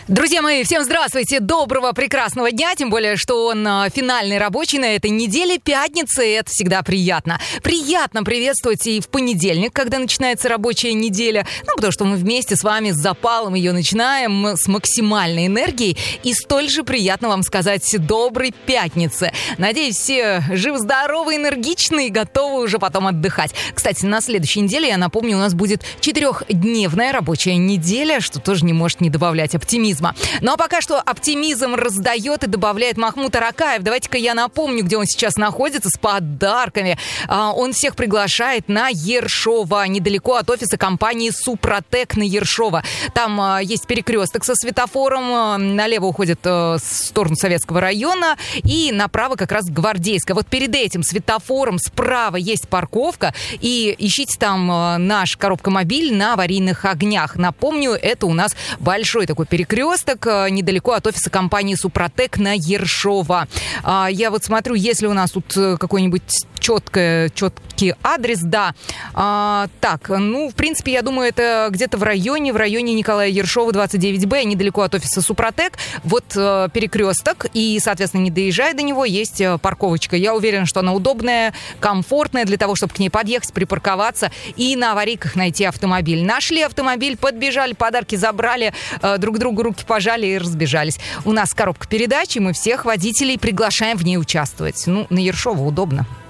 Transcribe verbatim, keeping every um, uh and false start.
Друзья мои, всем здравствуйте, доброго, прекрасного дня, тем более, что он финальный рабочий на этой неделе, пятница, и это всегда приятно. Приятно приветствовать и в понедельник, когда начинается рабочая неделя, ну, потому что мы вместе с вами с запалом ее начинаем, с максимальной энергией, и столь же приятно вам сказать доброй пятницы. Надеюсь, все живы-здоровы, энергичны и готовы уже потом отдыхать. Кстати, на следующей неделе, я напомню, у нас будет четырехдневная рабочая неделя, что тоже не может не добавлять оптимизма. Ну а пока что оптимизм раздает и добавляет Махмуд Аракаев. Давайте-ка я напомню, где он сейчас находится, с подарками. Он всех приглашает на Ершова, недалеко от офиса компании «Супротек» на Ершова. Там есть перекресток со светофором, налево уходит в сторону Советского района и направо как раз Гвардейская. Вот перед этим светофором справа есть парковка, и ищите там наш коробка-мобиль на аварийных огнях. Напомню, это у нас большой такой перекресток недалеко от офиса компании «Супротек» на Ершова. Я вот смотрю, если у нас тут какой-нибудь четкий, четкий адрес, да. А, так, ну, в принципе, я думаю, это где-то в районе, в районе Николая Ершова, двадцать девять бэ, недалеко от офиса «Супротек». Вот э, перекресток, и, соответственно, не доезжая до него, есть парковочка. Я уверена, что она удобная, комфортная для того, чтобы к ней подъехать, припарковаться и на аварийках найти автомобиль. Нашли автомобиль, подбежали, подарки забрали, э, друг другу руки пожали и разбежались. У нас коробка передач, и мы всех водителей приглашаем в ней участвовать. Ну, на Ершова удобно.